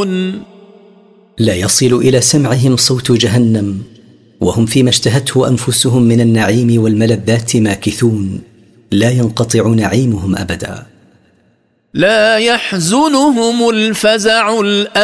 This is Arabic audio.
ماكثون. لا يصل إلى سمعهم صوت جهنم وهم فيما اشتهته أنفسهم من النعيم والملذات ماكثون، لا ينقطع نعيمهم أبدا. لا يحزنهم الفزع الأكبر